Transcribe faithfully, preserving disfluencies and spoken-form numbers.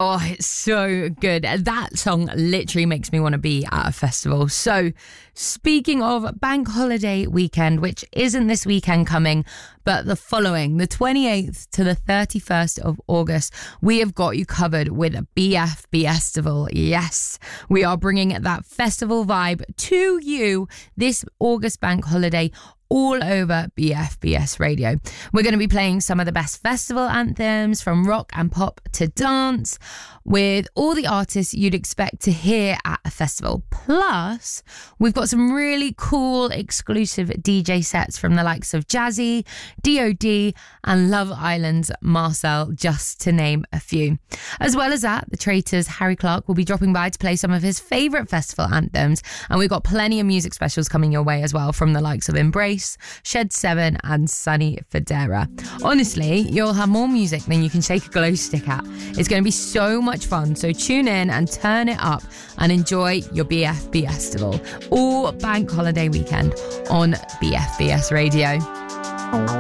Oh, it's so good. That song literally makes me want to be at a festival. So, speaking of bank holiday weekend, which isn't this weekend coming, but the following, the twenty-eighth to the thirty-first of August, we have got you covered with a B F Festival. Yes, we are bringing that festival vibe to you this August bank holiday, all over B F B S Radio. We're going to be playing some of the best festival anthems, from rock and pop to dance, with all the artists you'd expect to hear at a festival. Plus, we've got some really cool exclusive D J sets from the likes of Jazzy, D O D and Love Island's Marcel, just to name a few. As well as that, the Traitors' Harry Clark will be dropping by to play some of his favourite festival anthems, and we've got plenty of music specials coming your way as well, from the likes of Embrace, Shed seven and Sunny Federa. Honestly, you'll have more music than you can shake a glow stick at. It's going to be so much fun, so tune in and turn it up and enjoy your B F B Festival all bank holiday weekend on B F B S Radio.